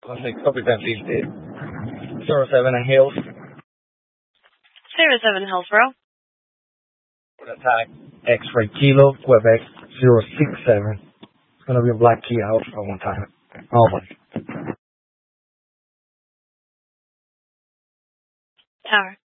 Contact copy that lead 07 and Hills. 07 Hillsborough. Attack X-ray Kilo, Quebec 067. It's going to be a black Kia Ultra one time. Oh, Tower.